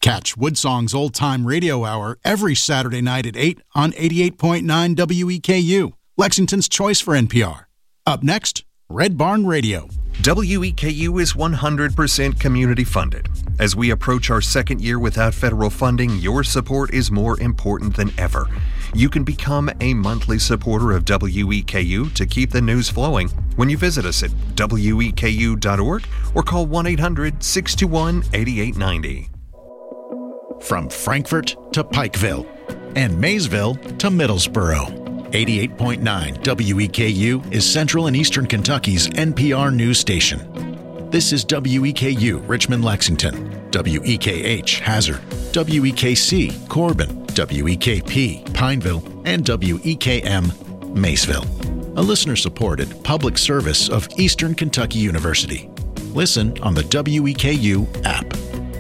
Catch Woodsong's Old Time Radio Hour every Saturday night at 8 on 88.9 WEKU, Lexington's choice for NPR. Up next, Red Barn Radio. WEKU is 100% community funded. As we approach our second year without federal funding, your support is more important than ever. You can become a monthly supporter of WEKU to keep the news flowing when you visit us at weku.org or call 1-800-621-8890. From Frankfort to Pikeville and Maysville to Middlesboro, 88.9 WEKU is Central and Eastern Kentucky's NPR news station. This is WEKU Richmond, Lexington, WEKH Hazard, WEKC Corbin, WEKP Pineville, and WEKM Maysville. A listener-supported public service of Eastern Kentucky University. Listen on the WEKU app.